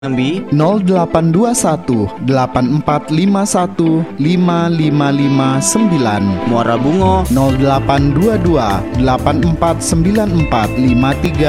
Jambi 0821 8451 5559, Muara Bungo 0822 8494 53